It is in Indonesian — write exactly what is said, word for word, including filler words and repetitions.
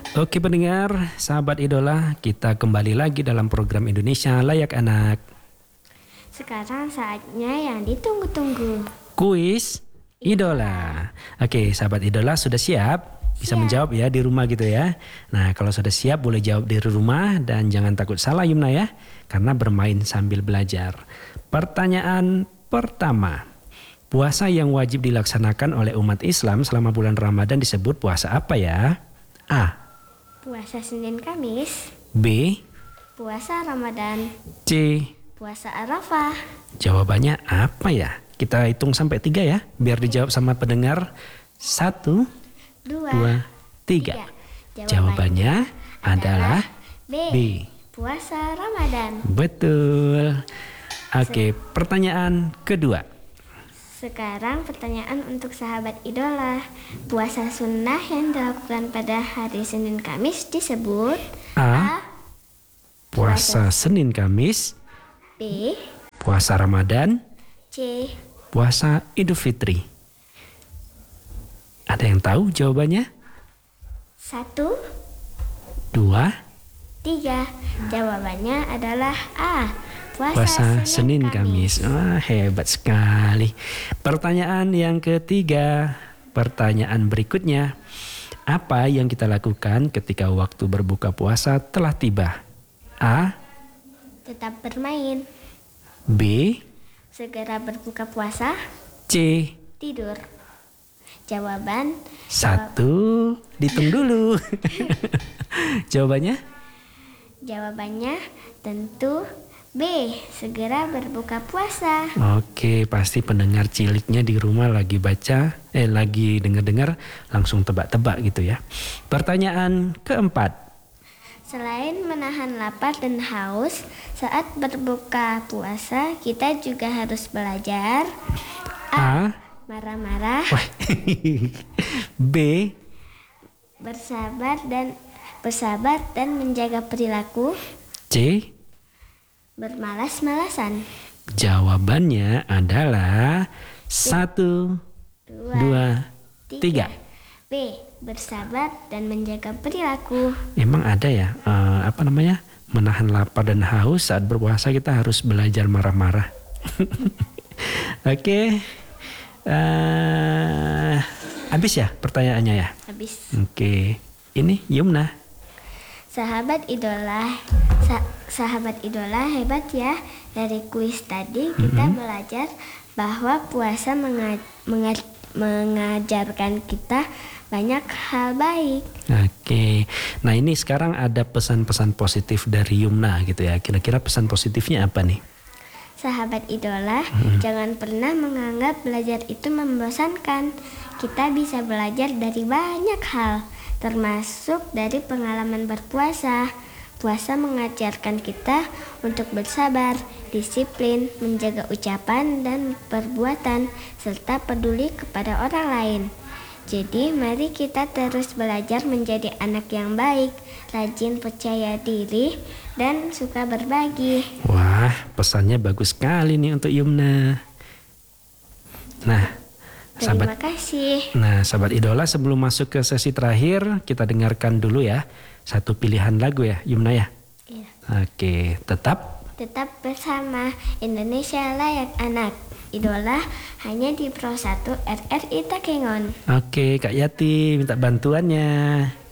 Oke pendengar, sahabat idola, kita kembali lagi dalam program Indonesia Layak Anak. Sekarang saatnya yang ditunggu-tunggu. Kuis Idola. Oke, sahabat idola sudah siap? Bisa Siap. menjawab ya di rumah gitu ya. Nah, kalau sudah siap boleh jawab dari rumah dan jangan takut salah Yumna ya, karena bermain sambil belajar. Pertanyaan pertama. Puasa yang wajib dilaksanakan oleh umat Islam selama bulan Ramadan disebut puasa apa ya? A. Puasa Senin Kamis, B. puasa Ramadan, C. puasa Arafah. Jawabannya apa ya? Kita hitung sampai tiga ya, biar dijawab sama pendengar. Satu, Dua, dua, tiga. Jawabannya adalah B. B. Puasa Ramadan. Betul. Oke, pertanyaan kedua. Sekarang pertanyaan untuk sahabat idola. Puasa sunnah yang dilakukan pada hari Senin Kamis disebut A. Puasa Senin Kamis. B. Puasa Ramadan. C. Puasa Idul Fitri. Ada yang tahu jawabannya? Satu, Dua. tiga. Jawabannya adalah A. Puasa, Puasa Senin Kamis. Wah, hebat sekali. Pertanyaan yang ketiga. Pertanyaan berikutnya. Apa yang kita lakukan ketika waktu berbuka puasa telah tiba? A. Tetap bermain. B. Segera berbuka puasa. C. Tidur. Jawaban Satu. Dihitung dulu. Jawabannya? Jawabannya tentu B. Segera berbuka puasa. Oke, pasti pendengar ciliknya di rumah lagi baca, eh lagi dengar-dengar langsung tebak-tebak gitu ya. Pertanyaan keempat. Selain menahan lapar dan haus saat berbuka puasa, kita juga harus belajar A. marah-marah, Wah. B. bersabar dan bersabar dan menjaga perilaku, C. bermalas-malasan. Jawabannya adalah satu, Dua, dua, tiga. B. Bersabar dan menjaga perilaku. Emang ada ya, eh, apa namanya, menahan lapar dan haus saat berpuasa kita harus belajar marah-marah. Oke, eh, habis ya pertanyaannya ya. Habis. Oke, ini Yumna. Sahabat idola, sa- sahabat idola hebat ya. Dari kuis tadi kita Mm-mm. belajar bahwa puasa menga- menga- mengajarkan kita banyak hal baik. Oke, nah ini sekarang ada pesan-pesan positif dari Yumna gitu ya. Kira-kira pesan positifnya apa nih? Sahabat idola, jangan pernah menganggap belajar itu membosankan. Kita bisa belajar dari banyak hal, termasuk dari pengalaman berpuasa. Puasa mengajarkan kita untuk bersabar, disiplin, menjaga ucapan dan perbuatan, serta peduli kepada orang lain. Jadi mari kita terus belajar menjadi anak yang baik, rajin, percaya diri, dan suka berbagi. Wah, pesannya bagus sekali nih untuk Yumna. Nah, Terima sahabat, kasih. nah sahabat idola, sebelum masuk ke sesi terakhir, kita dengarkan dulu ya satu pilihan lagu ya, Yumna ya. Iya. Oke, tetap. Tetap bersama Indonesia Layak Anak. Idola hanya di Pro satu R R I Takengon. Oke, Kak Yati minta bantuannya.